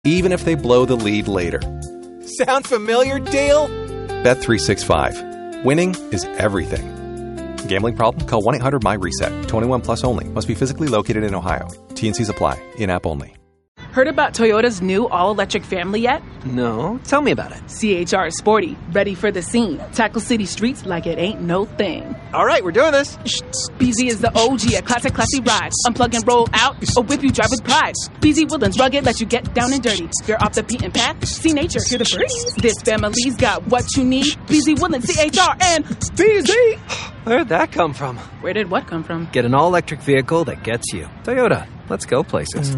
even if they blow the lead later. Sound familiar, Dale? Bet365. Winning is everything. Gambling problem? Call 1-800-MY-RESET. 21 plus only. Must be physically located in Ohio. T&Cs apply. In-app only. Heard about Toyota's new all-electric family yet? No, tell me about it. CHR is sporty, ready for the scene. Tackle city streets like it ain't no thing. All right, we're doing this. BZ is the OG, a classy ride. Unplug and roll out, or whip you drive with pride. BZ Woodlands rugged, let you get down and dirty. You're off the beaten path, see nature, hear the birds. This family's got what you need. BZ Woodlands, CHR, and BZ. Where'd that come from? Where did what come from? Get an all-electric vehicle that gets you. Toyota, let's go places.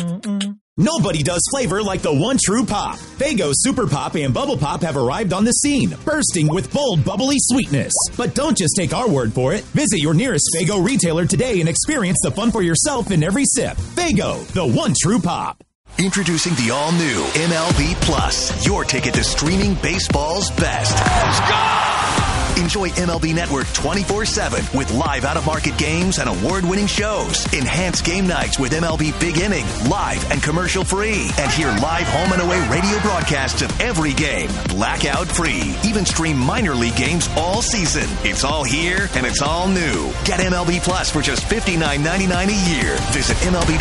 Nobody does flavor like the one true pop. Faygo Super Pop and Bubble Pop have arrived on the scene, bursting with bold, bubbly sweetness. But don't just take our word for it. Visit your nearest Faygo retailer today and experience the fun for yourself in every sip. Faygo, the one true pop. Introducing the all-new MLB Plus, your ticket to streaming baseball's best. Let's go! Enjoy MLB Network 24/7 with live out-of-market games and award-winning shows. Enhance game nights with MLB Big Inning, live and commercial-free. And hear live home and away radio broadcasts of every game, blackout-free. Even stream minor league games all season. It's all here, and it's all new. Get MLB Plus for just $59.99 a year. Visit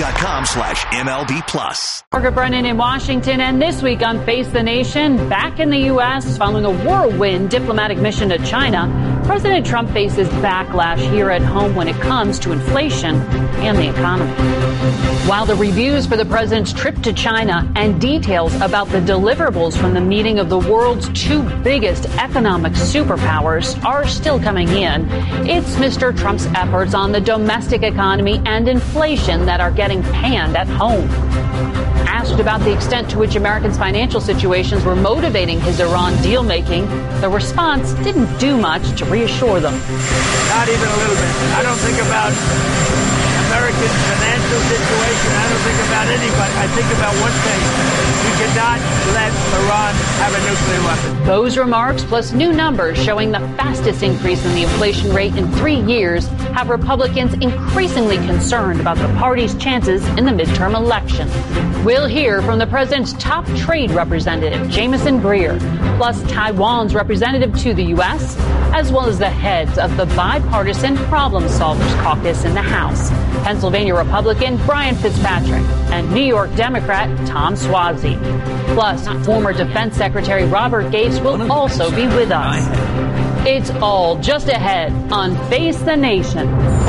MLB.com/MLB Plus. Margaret Brennan in Washington, and this week on Face the Nation, back in the U.S. following a whirlwind diplomatic mission to China, President Trump faces backlash here at home when it comes to inflation and the economy. While the reviews for the president's trip to China and details about the deliverables from the meeting of the world's two biggest economic superpowers are still coming in, it's Mr. Trump's efforts on the domestic economy and inflation that are getting panned at home. Asked about the extent to which Americans' financial situations were motivating his Iran deal-making, the response didn't do much to reassure them. Not even a little bit. I don't think about American financial situation. I don't think about anybody. I think about one thing. We cannot let Iran have a nuclear weapon. Those remarks, plus new numbers showing the fastest increase in the inflation rate in 3 years, have Republicans increasingly concerned about the party's chances in the midterm election. We'll hear from the president's top trade representative, Jameson Greer, plus Taiwan's representative to the U.S., as well as the heads of the bipartisan Problem Solvers Caucus in the House, Pennsylvania Republican Brian Fitzpatrick and New York Democrat Tom Suozzi. Plus, former Defense Secretary Robert Gates will also be with us. It's all just ahead on Face the Nation.